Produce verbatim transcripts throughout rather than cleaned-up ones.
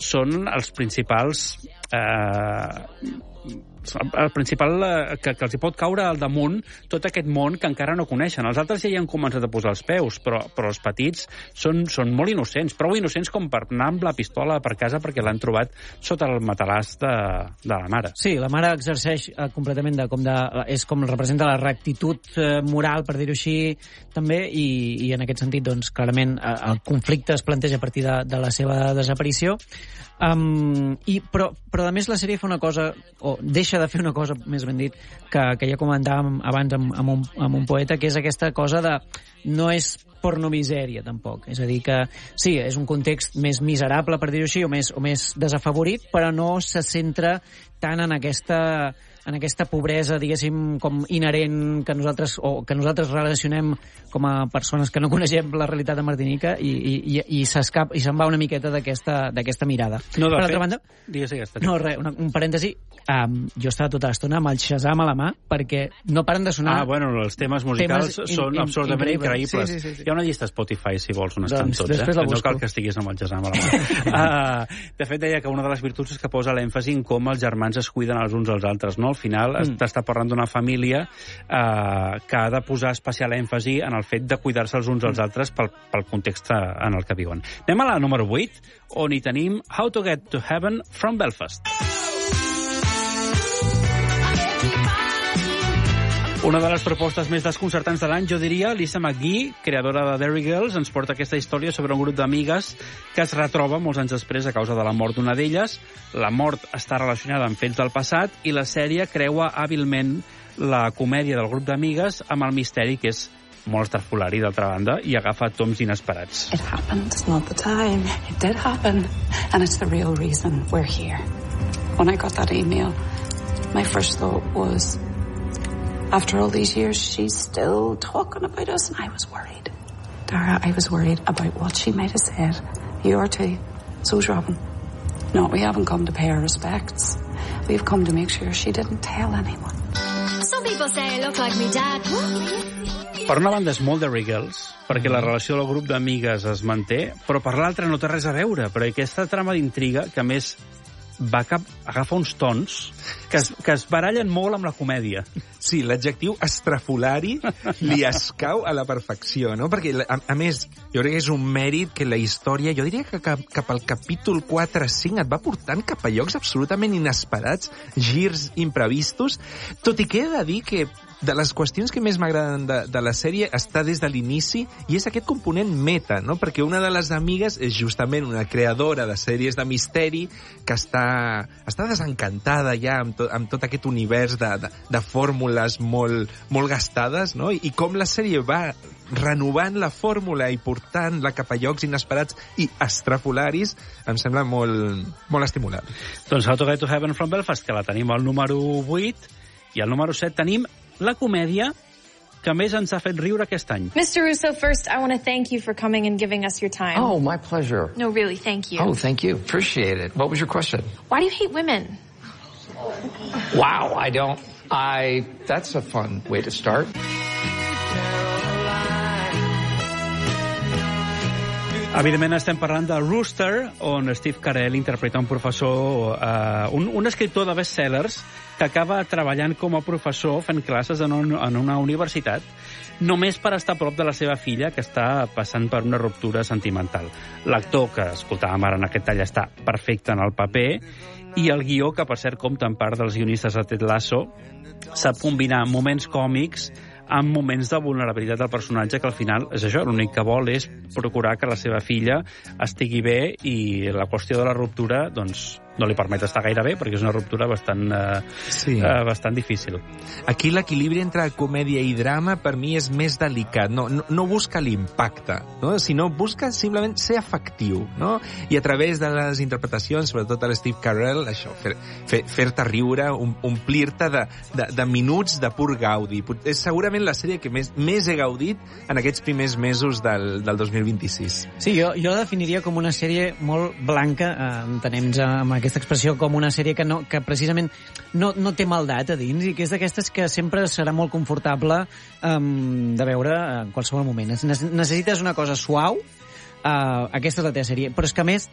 són els principals... Eh, el principal que, que els hi pot caure al damunt tot aquest món que encara no coneixen. Els altres ja hi han començat a posar els peus, però, però els petits són, són molt innocents, prou innocents com per anar amb la pistola per casa perquè l'han trobat sota el matalàs de, de la mare. Sí, la mare exerceix eh, completament de, com de... és com representa la rectitud eh, moral, per dir-ho així, també, i, i en aquest sentit, doncs, clarament, eh, el conflicte es planteja a partir de, de la seva desaparició. Um, i, però, però, a més, la sèrie fa una cosa, o deixa de fer una cosa, més ben dit, que, que ja comentàvem abans amb, amb, un, amb un poeta, que és aquesta cosa de... no és pornomisèria, tampoc. És a dir, que sí, és un context més miserable, per dir-ho així, o més, o més desafavorit, però no se centra tant en aquesta... en aquesta pobresa, diguéssim, com inherent que nosaltres, o que nosaltres relacionem com a persones que no coneixem la realitat de Martinica, i, i, i s'escapa, i se'n va una miqueta d'aquesta d'aquesta mirada. No, per altra fet, banda... Digues, digues. No, res, una, un parèntesi. Um, jo estava tota l'estona amb el Shazam a la mà, perquè no paren de sonar... Ah, bueno, els temes musicals temes són in, in, absolutament increïbles. Sí, sí, sí, sí. Hi ha una llista Spotify, si vols, on estan doncs, tots, eh? No cal que estiguis amb el Shazam a la mà. uh, de fet, deia que una de les virtuts és que posa l'èmfasi en com els germans es cuiden els uns als altres, no? Al final, mm. està parlant d'una família eh, que ha de posar especial èmfasi en el fet de cuidar-se els uns als altres pel, pel context en el que viuen. Anem a la número vuit, on hi tenim How to Get to Heaven from Belfast. Una de les propostes més desconcertants de l'any, jo diria, Lisa McGee, creadora de Derry Girls, ens porta aquesta història sobre un grup d'amigues que es retroba molts anys després a causa de la mort d'una d'elles. La mort està relacionada amb fets del passat i la sèrie creua hàbilment la comèdia del grup d'amigues amb el misteri, que és molt estrafolari, d'altra banda, i agafa toms inesperats. It happened, it's not the time. It did happen, and it's the real reason we're here. When I got that email, my first thought was... after all these years, she's still talking about us, and I was worried. Dara, I was worried about what she might have said. You are too. So's Robin. No, we haven't come to pay our respects. We've come to make sure she didn't tell anyone. Some people say I look like me dad. Per una banda és molt Derry Girls, perquè la relació del grup d'amigues es manté, però per l'altra no té res a veure, perquè aquesta trama d'intriga, que a més va cap, agafa uns tons que es, que es barallen molt amb la comèdia. Sí, l'adjectiu estrafolari li escau a la perfecció, no? Perquè, a, a més, jo crec que és un mèrit que la història, jo diria que cap, cap al capítol quatre cinc et va portant cap a llocs absolutament inesperats, girs imprevistos, tot i que he de dir que de les qüestions que més m'agraden de, de la sèrie està des de l'inici, i és aquest component meta, no? Perquè una de les amigues és justament una creadora de sèries de misteri que està, està desencantada ja amb, to, amb tot aquest univers de, de, de fórmules molt, molt gastades, no? I, I com la sèrie va renovant la fórmula i portant-la cap a llocs inesperats i estrafolaris, em sembla molt, molt estimulant. Doncs How to Get to Heaven from Belfast, que la tenim al número vuit, i al número set tenim la comèdia que més ens ha fet riure aquest any. Mister Russo, first, I want to thank you for coming and giving us your time. Oh, my pleasure. No, really, thank you. Oh, thank you. Appreciate it. What was your question? Why do you hate women? Wow, I don't... I... That's a fun way to start. Evidentment estem parlant de Rooster, on Steve Carell interpreta un professor, eh, un, un escriptor de bestsellers que acaba treballant com a professor fent classes en, un, en una universitat només per estar a prop de la seva filla, que està passant per una ruptura sentimental. L'actor, que escoltàvem ara en aquest tall, està perfecte en el paper, i el guió, que per cert compta en part dels guionistes de Ted Lasso, sap combinar moments còmics amb moments de vulnerabilitat del personatge, que al final és això, l'únic que vol és procurar que la seva filla estigui bé, i la qüestió de la ruptura doncs no li permet estar gaire bé, perquè és una ruptura bastant, eh, sí. eh, bastant difícil. Aquí l'equilibri entre comèdia i drama per mi és més delicat. No, no, no busca l'impacte, no? Sinó busca simplement ser efectiu, no? I a través de les interpretacions, sobretot de l'Steve Carell, això, fer, fer, fer-te riure, um, omplir-te de, de, de minuts de pur gaudi. És segurament la sèrie que més, més he gaudit en aquests primers mesos del, del dos mil vint-i-sis. Sí, jo, jo la definiria com una sèrie molt blanca, eh, entenem-nos amb aquesta expressió, com una sèrie que, no, que precisament no, no té maldat a dins, i que és d'aquestes que sempre serà molt confortable um, de veure en qualsevol moment. Necessites una cosa suau, uh, aquesta és la teva sèrie, però és que a més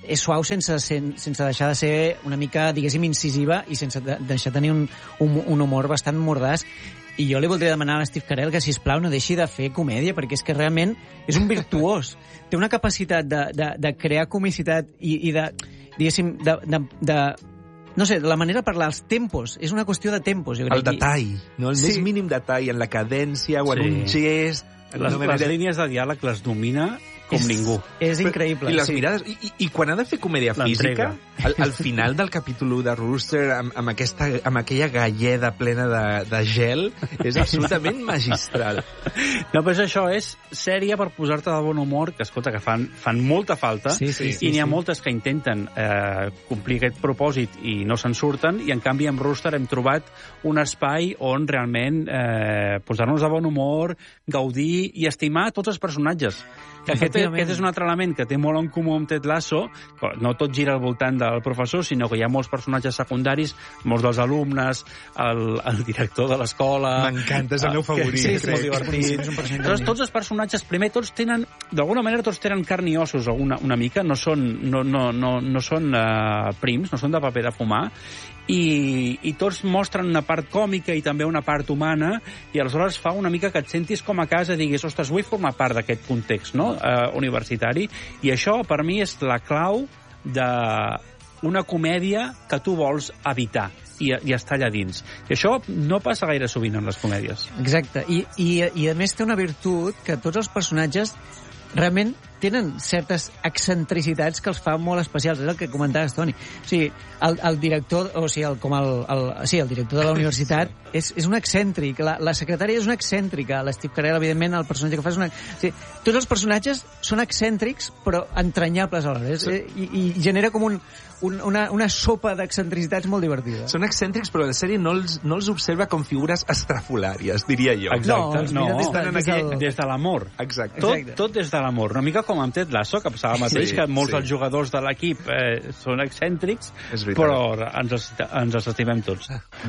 és suau sense, sense deixar de ser una mica, diguéssim, incisiva i sense de, deixar de tenir un, un, un humor bastant mordàs. I jo li voldria demanar a Steve Carell que, sisplau, no deixi de fer comèdia, perquè és que realment és un virtuós. Té una capacitat de, de, de crear comicitat i, i de, diguéssim, de, de, de no sé, la manera de parlar, els tempos, és una qüestió de tempos, jo crec. El detall, no? El sí. més mínim detall, en la cadència o en sí. un gest. Les, no les línies de diàleg les domina com és, ningú. És increïble. I les sí. mirades, i, i, i quan ha de fer comèdia física, al, al final del capítol u de Rooster, amb, amb, aquesta, amb aquella galleda plena de, de gel, és absolutament magistral. No, però això és sèrie per posar-te de bon humor, que, escolta, que fan, fan molta falta, sí, sí, sí, i n'hi ha sí. moltes que intenten eh, complir aquest propòsit i no se'n surten, i en canvi amb Rooster hem trobat un espai on realment eh, posar-nos de bon humor, gaudir i estimar tots els personatges. Que aquest, aquest és un altre element que té molt en comú amb Ted Lasso, no tot gira al voltant del professor, sinó que hi ha molts personatges secundaris, molts dels alumnes, el, el director de l'escola... M'encanta, és el meu favorit. Sí, és molt divertit. Tots, tots els personatges, primer, tots tenen, d'alguna manera, tots tenen carn i ossos una, una mica, no són, no, no, no, no són uh, prims, no són de paper de fumar, i, i tots mostren una part còmica i també una part humana, i aleshores fa una mica que et sentis com a casa i diguis, ostres, vull formar part d'aquest context, no?, uh, universitari, i això per mi és la clau d'una comèdia que tu vols evitar i, i estar allà dins. I això no passa gaire sovint en les comèdies. Exacte, i, i, i a més té una virtut que tots els personatges realment tenen certes excentricitats que els fa molt especials. És el que comentaves, Toni. O sigui, el, el director, o sigui, el, com el, el, sí, el director de la universitat és, és un excèntric, la, la secretària és una excèntrica, l'Steve Carell, evidentment, el personatge que fa és una... O sigui, tots els personatges són excèntrics, però entranyables alhora. És, i, I genera com un, un, una, una sopa d'excentricitats molt divertida. Són excèntrics, però la sèrie no els, no els observa com figures estrafolàries, diria jo. Exacte. No, no, des, de, des, del... des de l'amor. Exacte. Tot, tot des de l'amor. Una mica com amb Ted Lasso, que passava mateix, sí, que molts sí. dels jugadors de l'equip eh, són excèntrics, però ens, ens els estimem tots.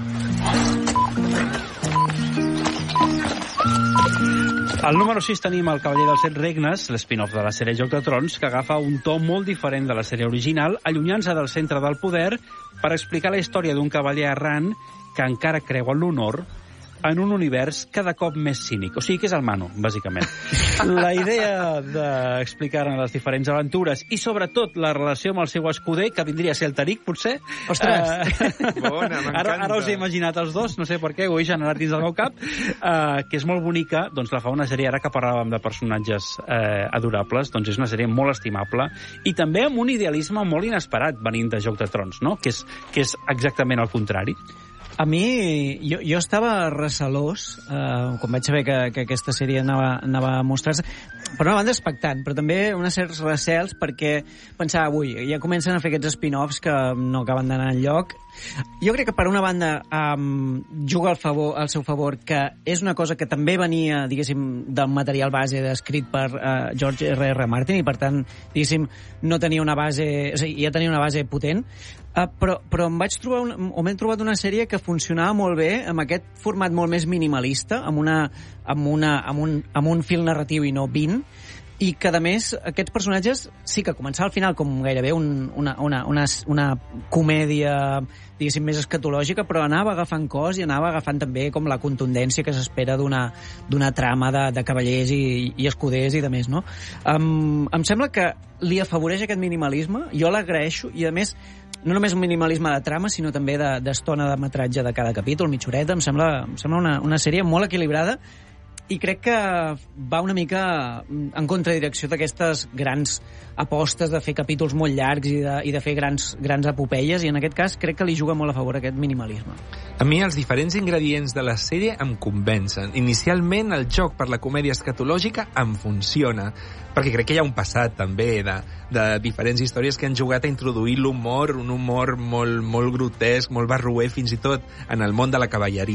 Al número sis tenim El cavaller dels set regnes, l'spin-off de la sèrie Joc de Trons, que agafa un to molt diferent de la sèrie original, allunyant-se del centre del poder per explicar la història d'un cavaller errant que encara creu en l'honor en un univers cada cop més cínic. O sigui, que és el Manu, bàsicament. La idea d'explicar-ne les diferents aventures i, sobretot, la relació amb el seu escuder, que vindria a ser el Tariq, potser. Ostres! Uh, Bona, m'encanta. Ara, ara us he imaginat els dos, no sé per què, ho he generat dins del meu cap, uh, que és molt bonica, doncs la fa una sèrie, ara que parlàvem de personatges uh, adorables, doncs és una sèrie molt estimable i també amb un idealisme molt inesperat venint de Joc de Trons, no? Que és, que és exactament el contrari. A mi, jo, jo estava recelós eh, quan vaig saber que, que aquesta sèrie anava, anava a mostrar-se. Per una banda, expectant, però també uns certs recels perquè pensava, avui, ja comencen a fer aquests spin-offs que no acaben d'anar enlloc. Jo crec que, per una banda, um, juga al, favor, al seu favor, que és una cosa que també venia, diguéssim, del material base escrit per uh, George R R. Martin, i, per tant, diguéssim, no tenia una base... O sigui, ja tenia una base potent, uh, però, però em vaig trobar un, o m'he trobat una sèrie que funcionava molt bé amb aquest format molt més minimalista, amb, una, amb, una, amb, un, amb un fil narratiu i no vint, i que, a més, aquests personatges sí que començava al final com gairebé un, una, una, una, una comèdia, diguéssim, més escatològica, però anava agafant cos i anava agafant també com la contundència que s'espera d'una d'una trama de, de cavallers i, i escuders i de més, no? Um, em sembla que li afavoreix aquest minimalisme, jo l'agraeixo, i, a més, no només un minimalisme de trama, sinó també d'estona de, de metratge de cada capítol, mitja horeta. Em sembla, em sembla una, una sèrie molt equilibrada, i crec que va una mica en contradirecció d'aquestes grans apostes de fer capítols molt llargs i de, i de fer grans, grans epopeies, i en aquest cas crec que li juga molt a favor aquest minimalisme. A mi els diferents ingredients de la sèrie em convencen. Inicialment el joc per la comèdia escatològica em funciona, perquè crec que hi ha un passat també de, de diferents històries que han jugat a introduir l'humor, un humor molt, molt grotesc, molt barroer fins i tot en el món de la cavalleria.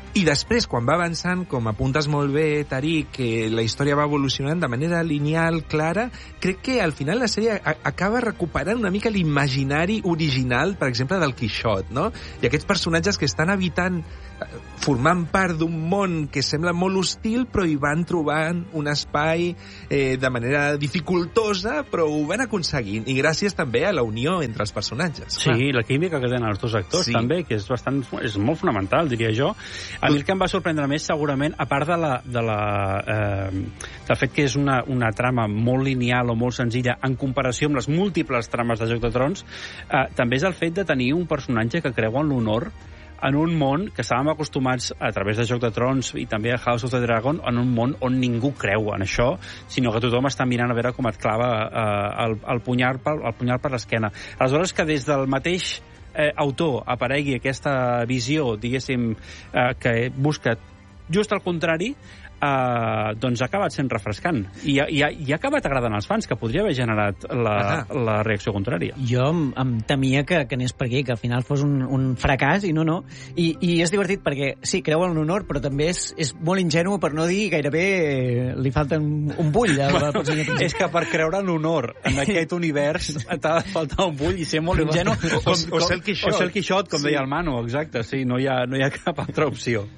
I després, quan va avançant, com apuntes molt bé, Tariq, que la història va evolucionant de manera lineal, clara, crec que al final la sèrie acaba recuperant una mica l'imaginari original, per exemple, del Quixot, no? I aquests personatges que estan habitant, formant part d'un món que sembla molt hostil, però hi van trobant un espai eh, de manera dificultosa, però ho van aconseguint. I gràcies també a la unió entre els personatges. Sí, clar. La química que tenen els dos actors, sí. també, que és bastant, és molt fonamental, diria jo. A mi el que em va sorprendre més, segurament, a part de la, de la, eh, del fet que és una, una trama molt lineal o molt senzilla en comparació amb les múltiples trames de Joc de Trons, eh, també és el fet de tenir un personatge que creu en l'honor en un món que estàvem acostumats a través de Joc de Trons i també a House of the Dragon, en un món on ningú creu en això, sinó que tothom està mirant a veure com et clava eh, el, el, punyal per, el punyal per l'esquena. Aleshores, que des del mateix eh, autor aparegui aquesta visió, diguéssim, eh, que busca just al contrari, Uh, doncs ha acabat sent refrescant i ha, i, ha, i ha acabat agradant als fans, que podria haver generat la, la reacció contrària. Jo em, em temia que, que anés per aquí, que al final fos un, un fracàs, i no, no. I, i és divertit perquè, sí, creu en l'honor, però també és, és molt ingenu, per no dir gairebé eh, li falta un, un bull. Bueno, és que per creure en l'honor en aquest univers t'ha de faltar un bull i ser molt ingenu. O, o, o ser el Quixot. O ser el Quixot, com sí. deia el Manu, exacte. Sí, no hi ha, no hi ha cap altra opció.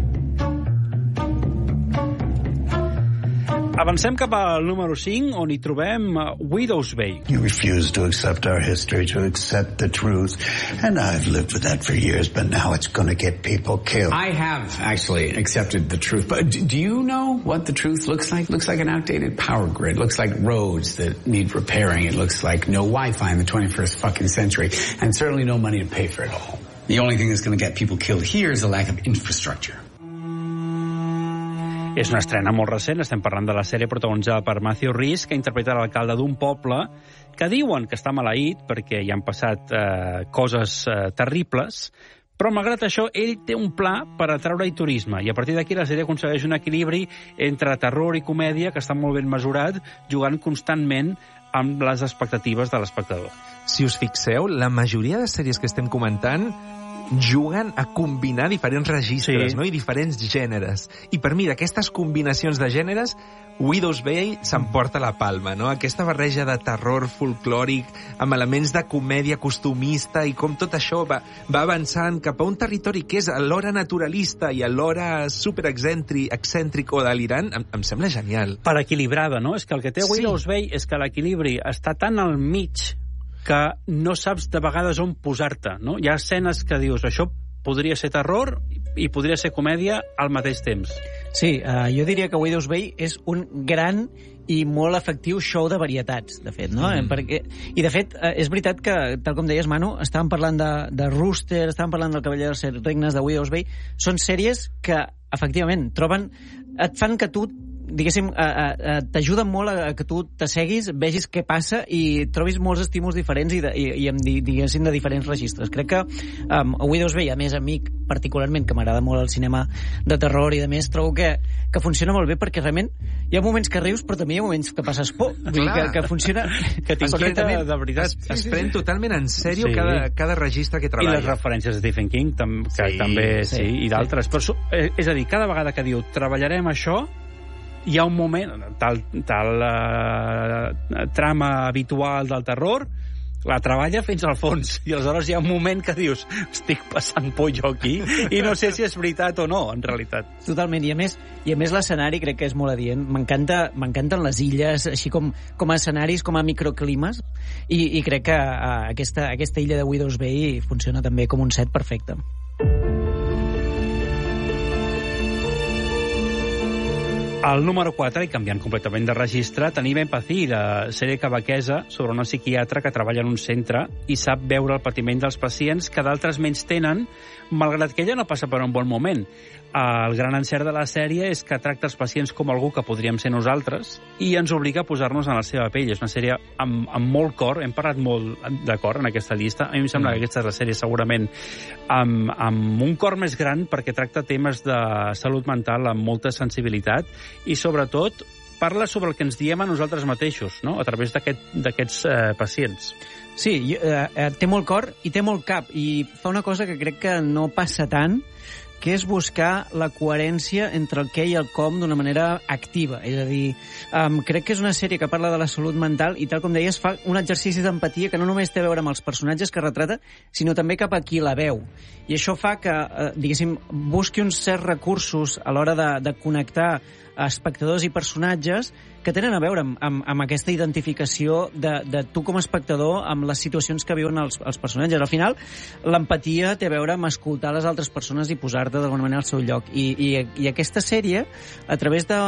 Avancem cap al número cinc, on hi trobem Widow's Bay. You refuse to accept our history, to accept the truth, and I've lived with that for years, but now it's going to get people killed. I have actually accepted the truth, but do you know what the truth looks like? It looks like an outdated power grid. It looks like roads that need repairing. It looks like no Wi-Fi in the twenty-first fucking century, and certainly no money to pay for it all. The only thing that's going to get people killed here is a lack of infrastructure. És una estrena molt recent, estem parlant de la sèrie protagonitzada per Matthew Rhys, que interpreta l'alcalde d'un poble que diuen que està maleït perquè hi han passat eh, coses eh, terribles, però malgrat això ell té un pla per atraure-hi turisme, i a partir d'aquí la sèrie aconsegueix un equilibri entre terror i comèdia que està molt ben mesurat, jugant constantment amb les expectatives de l'espectador. Si us fixeu, la majoria de sèries que estem comentant juguen a combinar diferents registres, sí. no? I diferents gèneres. I per mi, d'aquestes combinacions de gèneres, Widow's Bay s'emporta la palma, no? Aquesta barreja de terror folclòric amb elements de comèdia costumista i com tot això va, va avançant cap a un territori que és alhora naturalista i alhora superexcèntric excèntric o delirant, em, em sembla genial. Per equilibrada, no? És que el que té Widow's sí. Bay és que l'equilibri està tan al mig que no saps de vegades on posar-te, no? Hi ha escenes que dius, això podria ser terror i podria ser comèdia al mateix temps. Sí, uh, jo diria que Widow's Bay és un gran i molt efectiu show de varietats, de fet, no? Mm. Perquè, I, de fet, uh, és veritat que, tal com deies, Manu, estàvem parlant de, de Rooster, estàvem parlant del Cavaller dels Set Regnes, de Widow's Bay, són sèries que, efectivament, troben, et fan que tu diguéssim, eh, eh, t'ajuda molt a, a que tu t'asseguis, vegis què passa i trobis molts estímuls diferents i, de, i, i amb, diguéssim, de diferents registres. Crec que um, Widow's Bay, a més, a mi particularment, que m'agrada molt el cinema de terror i de més, trobo que, que funciona molt bé perquè realment hi ha moments que rius però també hi ha moments que passes por. Vull dir que, que funciona que t'inquieta, de veritat. Es, es pren totalment en sèrio sí. cada, cada registre que treballa. I les referències de Stephen King, tam, que sí, també, sí, sí i d'altres. Sí. Però, és a dir, cada vegada que diu treballarem això, hi ha un moment, tal, tal uh, trama habitual del terror, la treballa fins al fons, i aleshores hi ha un moment que dius, estic passant por jo aquí, i no sé si és veritat o no, en realitat. Totalment, i a més, i a més l'escenari crec que és molt adient. M'encanta, m'encanten les illes, així com, com a escenaris, com a microclimes, i, i crec que uh, aquesta, aquesta illa de Widow's Bay funciona també com un set perfecte. Al número quatre, i canviant completament de registre, tenim Empathy, de sèrie quebequesa sobre una psiquiatra que treballa en un centre i sap veure el patiment dels pacients que d'altres menys tenen, malgrat que ella no passa per un bon moment. El gran encert de la sèrie és que tracta els pacients com algú que podríem ser nosaltres i ens obliga a posar-nos en la seva pell. És una sèrie amb, amb molt cor, hem parlat molt de cor en aquesta llista. A mi em sembla mm. que aquesta és la sèrie segurament amb, amb un cor més gran perquè tracta temes de salut mental amb molta sensibilitat i sobretot parla sobre el que ens diem a nosaltres mateixos, no? A través d'aquests aquest, eh, pacients. Sí, eh, té molt cor i té molt cap i fa una cosa que crec que no passa tant, que és buscar la coherència entre el què i el com d'una manera activa. És a dir, um, crec que és una sèrie que parla de la salut mental i, tal com deies, fa un exercici d'empatia que no només té a veure amb els personatges que retrata, sinó també cap a qui la veu. I això fa que, eh, diguéssim, busqui uns certs recursos a l'hora de, de connectar a espectadors i personatges que tenen a veure amb, amb, amb aquesta identificació de, de tu com a espectador amb les situacions que viuen els, els personatges. Al final, l'empatia té a veure amb escoltar les altres persones i posar-te d'alguna manera al seu lloc. I, i, i aquesta sèrie, a través de,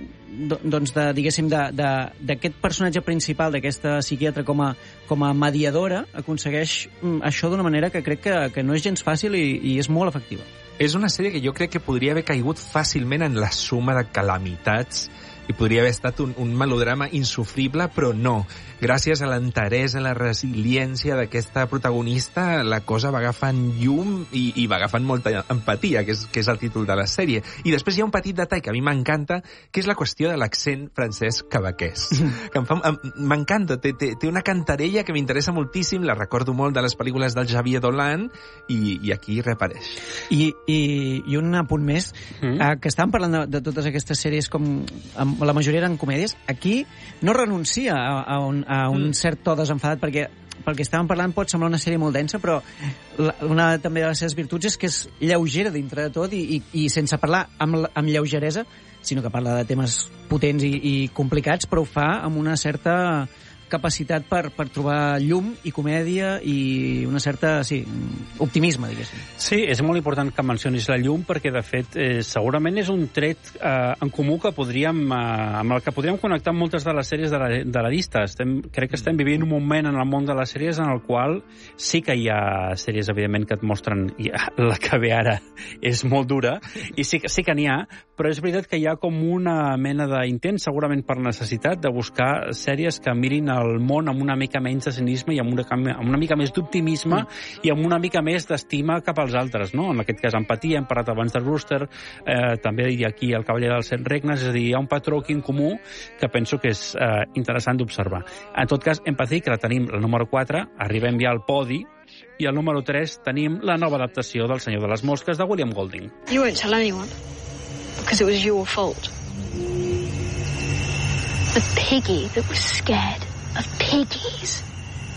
doncs de, diguéssim, d'aquest personatge principal, d'aquesta psiquiatra com a, com a mediadora, aconsegueix això d'una manera que crec que, que no és gens fàcil i, i és molt efectiva. És una sèrie que jo crec que podria haver caigut fàcilment en la suma de calamitats i podria haver estat un, un melodrama insufrible, però no. Gràcies a l'enteresa, a la resiliència d'aquesta protagonista, la cosa va agafant llum i, i va agafant molta empatia, que és, que és el títol de la sèrie. I després hi ha un petit detall que a mi m'encanta, que és la qüestió de l'accent francès quebequès. Que em fa, m'encanta, té, té, té una cantarella que m'interessa moltíssim, la recordo molt de les pel·lícules del Xavier Dolan, i, i aquí reapareix. I, i, i un apunt més, mm. eh, que estàvem parlant de, de totes aquestes sèries, com amb, la majoria eren comèdies, aquí no renuncia a, a un a un mm. cert to desenfadat, perquè pel que estàvem parlant pot semblar una sèrie molt densa, però la, una també de les seves virtuts és que és lleugera dintre de tot i, i, i sense parlar amb, amb lleugeresa, sinó que parla de temes potents i, i complicats, però ho fa amb una certa capacitat per, per trobar llum i comèdia i una certa, sí, optimisme, diguéssim. Sí, és molt important que mencionis la llum perquè, de fet, eh, segurament és un tret eh, en comú que podríem, eh, amb el que podríem connectar amb moltes de les sèries de la, de la llista. Estem, crec que estem vivint un moment en el món de les sèries en el qual sí que hi ha sèries, evidentment, que et mostren i la que ve ara és molt dura, i sí, sí que n'hi ha, però és veritat que hi ha com una mena d'intent, segurament per necessitat, de buscar sèries que mirin el món amb una mica menys de cinisme i amb una, amb una mica més d'optimisme mm. i amb una mica més d'estima cap als altres, no? En aquest cas, empatia, hem parlat abans de Rooster, eh, també hi ha aquí el Cavaller dels Set Regnes, és a dir, hi ha un patró aquí en comú que penso que és eh, interessant d'observar. En tot cas, Empathy, que la tenim la número quatre, arribem ja al podi, i al número tres tenim la nova adaptació del Senyor de les Mosques de William Golding. You won't tell anyone, because it was your fault. The piggy that was scared of piggies.